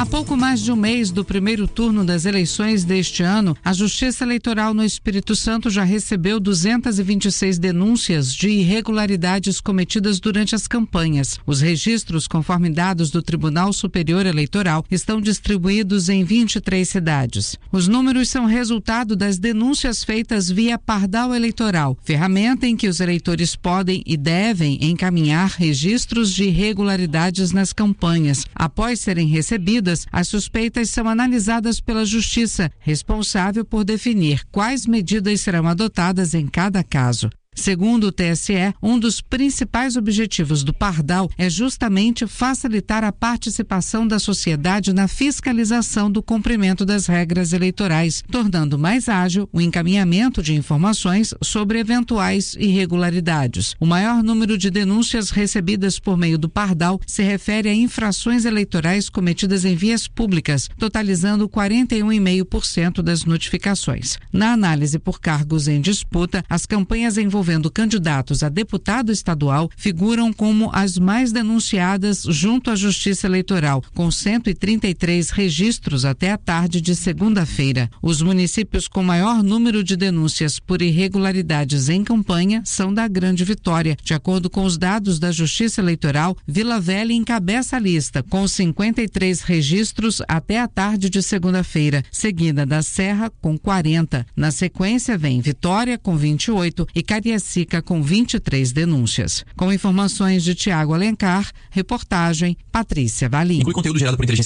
pouco mais de um mês do primeiro turno das eleições deste ano, a Justiça Eleitoral no Espírito Santo já recebeu 226 denúncias de irregularidades cometidas durante as campanhas. Os registros, conforme dados do Tribunal Superior Eleitoral, estão distribuídos em 23 cidades. Os números são resultado das denúncias feitas via Pardal Eleitoral, ferramenta em que os eleitores podem e devem encaminhar registros de irregularidades nas campanhas. Após serem recebidas, as suspeitas são analisadas pela Justiça, responsável por definir quais medidas serão adotadas em cada caso. Segundo o TSE, um dos principais objetivos do Pardal é justamente facilitar a participação da sociedade na fiscalização do cumprimento das regras eleitorais, tornando mais ágil o encaminhamento de informações sobre eventuais irregularidades. O maior número de denúncias recebidas por meio do Pardal se refere a infrações eleitorais cometidas em vias públicas, totalizando 41,5% das notificações. Na análise por cargos em disputa, as campanhas envolvendo candidatos a deputado estadual figuram como as mais denunciadas junto à Justiça Eleitoral, com 133 registros até a tarde de segunda-feira. Os municípios com maior número de denúncias por irregularidades em campanha são da Grande Vitória. De acordo com os dados da Justiça Eleitoral, Vila Velha encabeça a lista, com 53 registros até a tarde de segunda-feira, seguida da Serra, com 40. Na sequência, vem Vitória, com 28, e Cariacica, com 23 denúncias. Com informações de Tiago Alencar, reportagem Patrícia Valim. Inclui conteúdo gerado por inteligência